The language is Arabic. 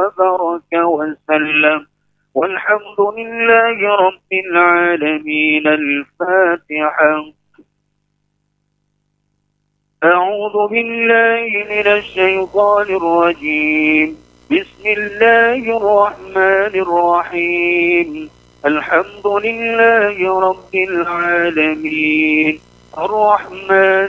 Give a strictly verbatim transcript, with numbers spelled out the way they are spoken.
وبارك وسلم، والحمد لله رب العالمين. الفاتحة. أعوذ بالله من الشيطان الرجيم. بسم الله الرحمن الرحيم. الحمد لله رب العالمين الرحمن